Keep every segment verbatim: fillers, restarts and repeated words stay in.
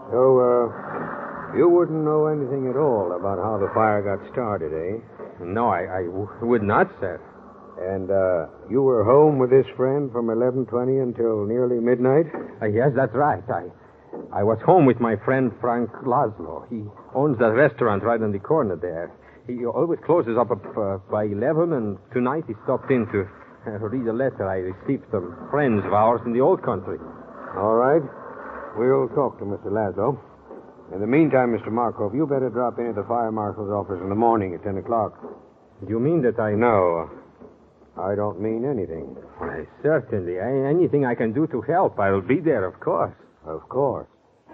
So, uh, you wouldn't know anything at all about how the fire got started, eh? No, I, I w- would not, sir. And, uh, you were home with this friend from eleven twenty until nearly midnight? Uh, yes, that's right. I I was home with my friend Frank Laszlo. He owns that restaurant right on the corner there. He always closes up uh, by eleven, and tonight he stopped in to uh, read a letter I received from friends of ours in the old country. All right. We'll talk to Mister Laszlo. In the meantime, Mister Markov, you better drop in at the fire marshal's office in the morning at ten o'clock. Do you mean that I... No. I don't mean anything. Why, certainly. I, anything I can do to help, I'll be there, of course. Of course.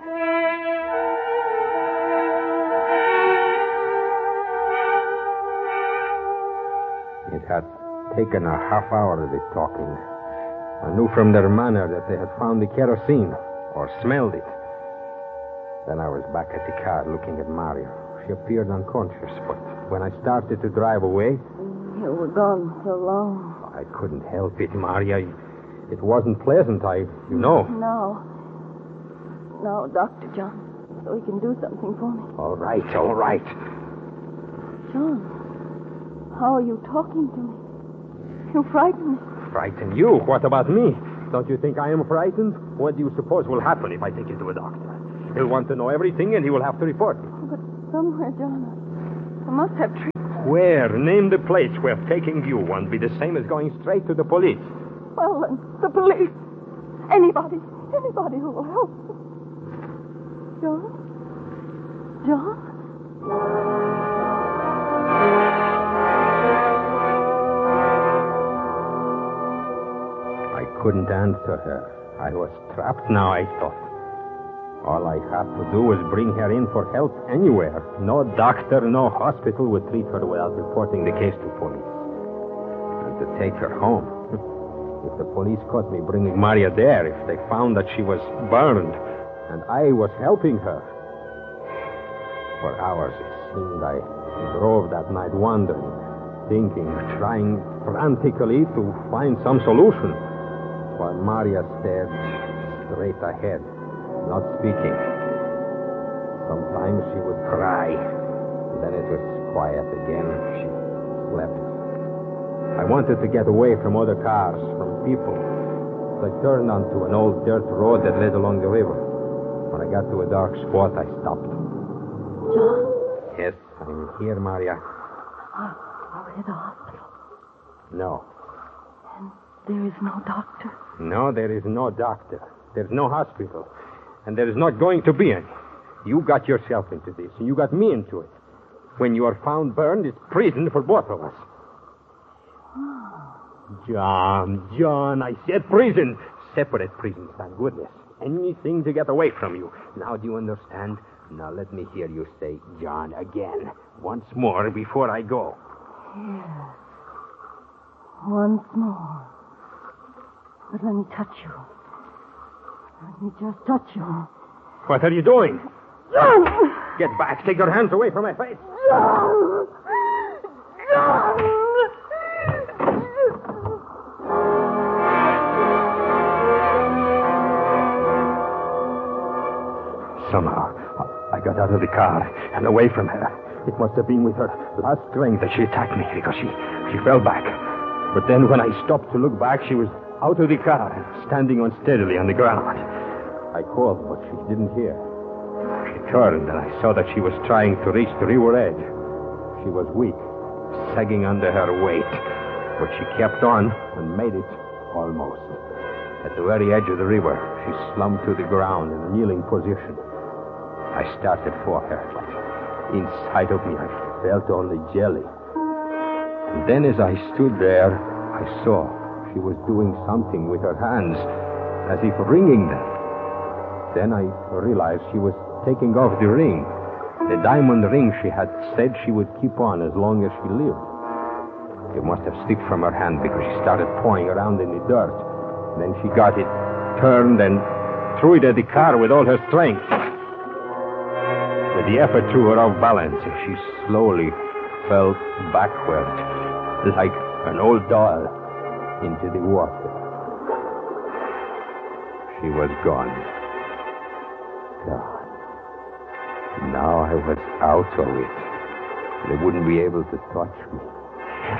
It had taken a half hour of the talking. I knew from their manner that they had found the kerosene, or smelled it. Then I was back at the car looking at Maria. She appeared unconscious, but when I started to drive away... You were gone so long. I couldn't help it, Maria. It wasn't pleasant, I... You know. No. No, Doctor John. So he can do something for me. All right, all right. John, how are you talking to me? You frighten me. Frighten you? What about me? Don't you think I am frightened? What do you suppose will happen if I take you to a doctor? He'll want to know everything, and he will have to report it. But somewhere, John, I must have treatment. Where? Name the place where taking you won't be the same as going straight to the police. Well, then, the police. Anybody. Anybody who will help me. John? John? I couldn't answer her. I was trapped now, I thought. All I had to do was bring her in for help anywhere. No doctor, no hospital would treat her without reporting the case to police. And to take her home. If the police caught me bringing Maria there, if they found that she was burned, and I was helping her. For hours, it seemed, I drove that night wandering, thinking, trying frantically to find some solution, while Maria stared straight ahead, not speaking. Sometimes she would cry. Then it was quiet again. She slept. I wanted to get away from other cars, from people. So I turned onto an old dirt road that led along the river. When I got to a dark spot, I stopped. John? Yes, I'm here, Maria. Are, are we at the hospital? No. And there is no doctor? No, there is no doctor. There's no hospital. And there is not going to be any. You got yourself into this, and you got me into it. When you are found burned, it's prison for both of us. John, John, I said prison. Separate prisons, thank goodness. Anything to get away from you. Now, do you understand? Now, let me hear you say John again. Once more before I go. Yes. Once more. But let me touch you. Let me just touch you. What are you doing? John! Get back. Take your hands away from my face. John! John! Somehow, I got out of the car and away from her. It must have been with her last strength that she attacked me, because she, she fell back. But then when I stopped to look back, she was out of the car, standing unsteadily on the ground. I called, but she didn't hear. She turned, and I saw that she was trying to reach the river edge. She was weak, sagging under her weight, but she kept on and made it almost. At the very edge of the river, she slumped to the ground in a kneeling position. I started for her, but inside of me I felt only jelly. And then as I stood there, I saw she was doing something with her hands, as if wringing them. Then I realized she was taking off the ring, the diamond ring she had said she would keep on as long as she lived. It must have slipped from her hand because she started pawing around in the dirt. Then she got it, turned, and threw it at the car with all her strength. With the effort threw her off balance, and she slowly fell backward, like an old doll, into the water. She was gone. Gone. Now I was out of it. They wouldn't be able to touch me.